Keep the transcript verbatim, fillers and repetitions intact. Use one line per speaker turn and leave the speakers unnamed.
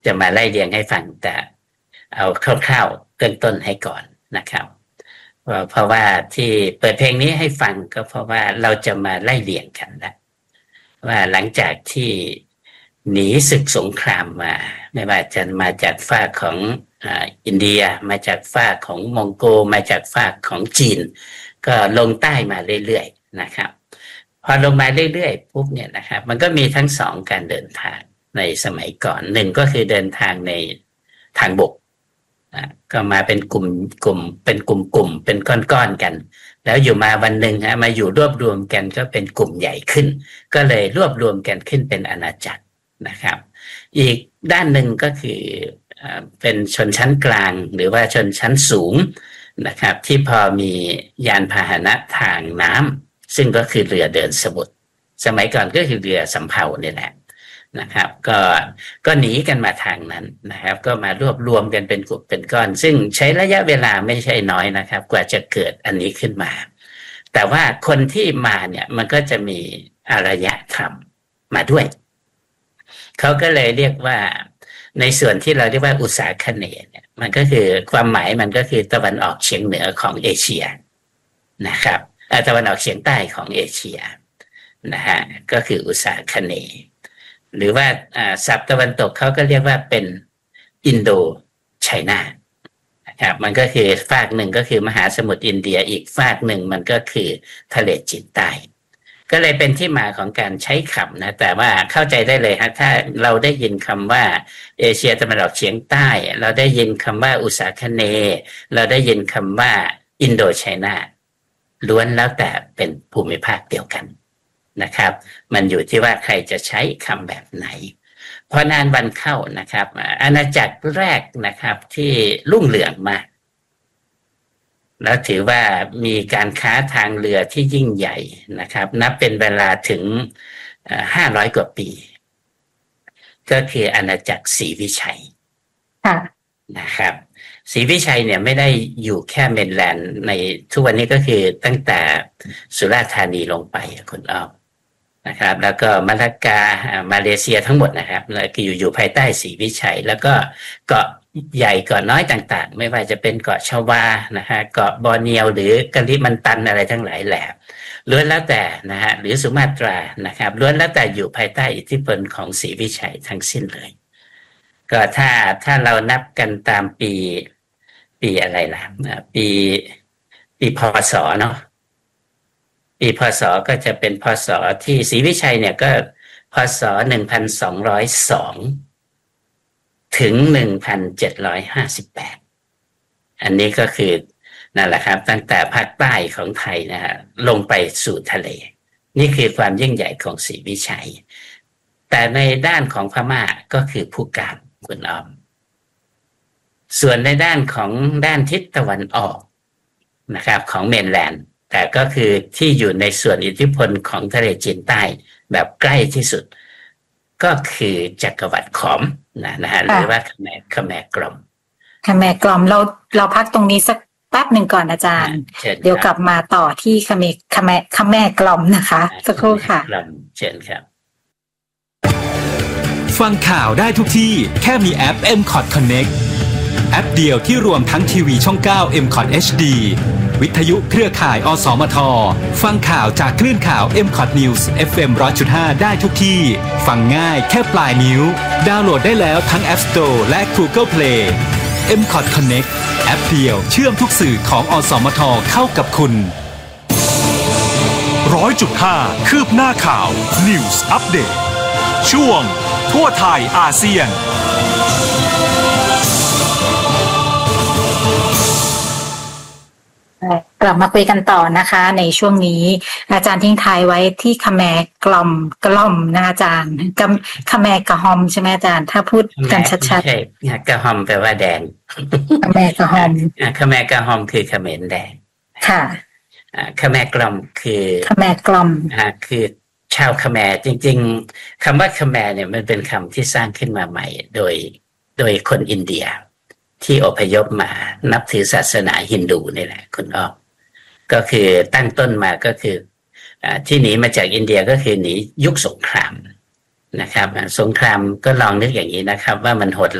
จะมาไล่เรียงให้ฟังแต่เอาคร่าวๆเบื้องต้นให้ก่อนนะครับเพราะว่าที่เปิดเพลงนี้ให้ฟังก็เพราะว่าเราจะมาไล่เรียงกันนะว่าหลังจากที่หนีศึกสงครามมาไม่ว่าจะมาจากฝากของอ่าอินเดียมาจากฝากของมองโกมาจากฝากของจีนก็ลงใต้มาเรื่อยๆนะครับพอลงมาเรื่อยๆปุ๊บเนี่ยนะครับมันก็มีทั้งสองการเดินทางในสมัยก่อนหนึ่งก็คือเดินทางในทางบกก็มาเป็นกลุ่มกลุ่มเป็นกลุ่มกลุ่มเป็นก้อนๆกันแล้วอยู่มาวันหนึ่งฮะมาอยู่รวบรวมกันก็เป็นกลุ่มใหญ่ขึ้นก็เลยรวบรวมกันขึ้นเป็นอาณาจักรนะครับอีกด้านหนึ่งก็คือเป็นชนชั้นกลางหรือว่าชนชั้นสูงนะครับที่พอมียานพาหนะทางน้ำซึ่งก็คือเรือเดินสมุทรสมัยก่อนก็คือเรือสำเภาเนี่ยแหละนะครับก็ก็หนีกันมาทางนั้นนะครับก็มารวบรวมกันเป็นกลุ่มเป็นก้อนซึ่งใช้ระยะเวลาไม่ใช่น้อยนะครับกว่าจะเกิดอันนี้ขึ้นมาแต่ว่าคนที่มาเนี่ยมันก็จะมีอารยธรรมมาด้วยเขาก็เลยเรียกว่าในส่วนที่เราเรียกว่าอุษาคเนย์เนี่ยมันก็คือความหมายมันก็คือตะวันออกเฉียงเหนือของเอเชียนะครับตะวันออกเฉียงใต้ของเอเชียนะฮะก็คืออุษาคเนย์หรือว่าศัพท์ตะวันตกเขาก็เรียกว่าเป็นอินโดไชน่านะครับมันก็คือฝากหนึ่งก็คือมหาสมุทรอินเดียอีกฝากหนึ่งมันก็คือทะเลจีนใต้ก็เลยเป็นที่มาของการใช้คำนะแต่ว่าเข้าใจได้เลยฮะถ้าเราได้ยินคำว่าเอเชียตะวันออกเฉียงใต้เราได้ยินคำว่าอุษาคเนย์เราได้ยินคำว่าอินโดไชน่าล้วนแล้วแต่เป็นภูมิภาคเดียวกันนะครับมันอยู่ที่ว่าใครจะใช้คำแบบไหนพอนานวันเข้านะครับอาณาจักรแรกนะครับที่รุ่งเรืองมากแล้วถือว่ามีการค้าทางเรือที่ยิ่งใหญ่นะครับนับเป็นเวลาถึงห้าร้อยกว่าปีก็คืออาณาจักรศรีวิชัยนะครับศรีวิชัยเนี่ยไม่ได้อยู่แค่เมนแลนด์ในทุกวันนี้ก็คือตั้งแต่สุราษฎร์ธานีลงไปคุณอ้อมนะครับแล้วก็มาลากามาเลเซียทั้งหมดนะครับแล้วก็อยู่อยู่ภายใต้ศรีวิชัยแล้วก็เกาะใหญ่เกาะน้อยต่างๆไม่ว่าจะเป็นเกาะชวานะฮะเกาะบอร์เนียวหรือกะลิมันตันอะไรทั้งหลายแหล่ล้วนแล้วแต่นะฮะหรือสุมาตรานะครับล้วนแล้วแต่อยู่ภายใต้อิทธิพลของศรีวิชัยทั้งสิ้นเลยก็ถ้าถ้าเรานับกันตามปีปีอะไรล่ะปีปีพศเนาะปีพศก็จะเป็นพศที่ศรีวิชัยเนี่ยก็พศหนึ่งพันสองร้อยสองถึงหนึ่งพันเจ็ดร้อยห้าสิบแปดอันนี้ก็คือนั่นแหละครับตั้งแต่ภาคใต้ของไทยนะฮะลงไปสู่ทะเลนี่คือความยิ่งใหญ่ของศรีวิชัยแต่ในด้านของพม่าก็คือผู้กามคุณอ้อมส่วนในด้านของด้านทิศตะวันออกนะครับของเมนแลนด์แต่ก็คือที่อยู่ในส่วนอิทธิพลของทะเลจีนใต้แบบใกล้ที่สุดก็คือจักรวรรดิขอมนะนะฮะหรือว่าขแมขแมกลอม
ขแมกลอมเราเราพักตรงนี้สักแป๊บหนึ่งก่อนอาจารย์เดี๋ยวกลับมาต่อที่ขแมขแมขแมกลอมนะคะสักครู่ค่ะ
กลอมเชิญครับ
ฟังข่าวได้ทุกที่แค่มีแอป เอ็ม คอท Connect แอปเดียวที่รวมทั้งทีวีช่องเก้า เอ็ม คอท เอช ดี วิทยุเครือข่ายอสมทฟังข่าวจากคลื่นข่าว เอ็ม คอท News เอฟ เอ็ม หนึ่งร้อยจุดห้า ได้ทุกที่ฟังง่ายแค่ปลายนิ้วดาวน์โหลดได้แล้วทั้ง App Store และ Google Play เอ็ม คอท Connect แอปเดียวเชื่อมทุกสื่อของอสมทเข้ากับคุณ
หนึ่งร้อยจุดห้า คืบหน้าข่าว News Update ช่วงทั่วไทยอาเซียน
กลับมาคุยกันต่อนะคะในช่วงนี้อาจารย์ทิ้งท้ายไว้ที่ขแมกล่อมกล่อมนะอาจารย์ขแมกระหอมใช่ไหมอาจารย์ถ้าพูดกันชัดๆใช่
กระหอมแปลว่าแดง
ขแมกระหอม
ขแมกระหอมคือเขมรแดง
ค่ะ
ขแมกล่อมคือ
ขแมกล่อม
อ่าคือชาวขแมรจริงๆคำว่าขแมรเนี่ยมันเป็นคำที่สร้างขึ้นมาใหม่โดยโดยคนอินเดียที่อพยพมานับถือศาสนาฮินดูนี่แหละคุณอ้อมก็คือตั้งต้นมาก็คืออ่าที่หนีมาจากอินเดียก็คือหนียุคสงครามนะครับสงครามก็ลองนึกอย่างนี้นะครับว่ามันโหด